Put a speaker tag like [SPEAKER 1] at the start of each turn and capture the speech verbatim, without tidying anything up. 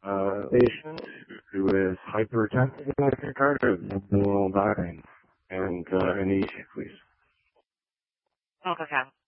[SPEAKER 1] uh, patient who is hypertensive in this regard or abdominal dying. And uh, any issue, please.
[SPEAKER 2] Okay.